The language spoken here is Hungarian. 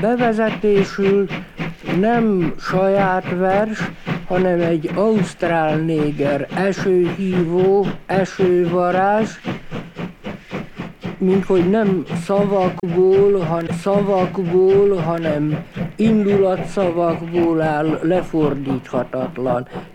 Bevezetésül nem saját vers, hanem egy ausztrál néger esőhívó, esővarázs, minthogy nem szavakból, hanem indulatszavakból áll, lefordíthatatlan.